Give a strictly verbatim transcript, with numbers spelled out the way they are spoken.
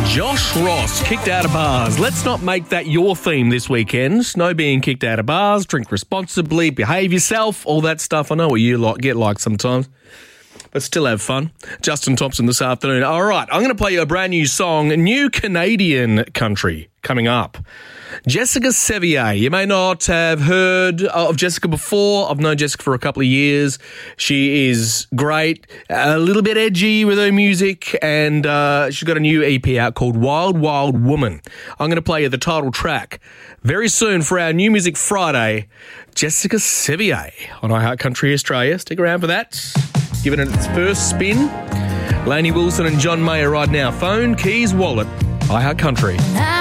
Josh Ross, kicked out of bars. Let's not make that your theme this weekend. No being kicked out of bars, drink responsibly, behave yourself, all that stuff. I know what you like, get like sometimes, but still have fun. Justin Thompson this afternoon. All right, I'm going to play you a brand new song, New Canadian Country, coming up. Jessica Sevier. You may not have heard of Jessica before. I've known Jessica for a couple of years. She is great, a little bit edgy with her music, and uh, she's got a new E P out called Wild Wild Woman. I'm going to play you the title track very soon for our New Music Friday. Jessica Sevier on iHeartCountry Australia. Stick around for that. Giving it its first spin. Lainey Wilson and John Mayer right now. Phone, keys, wallet. iHeartCountry.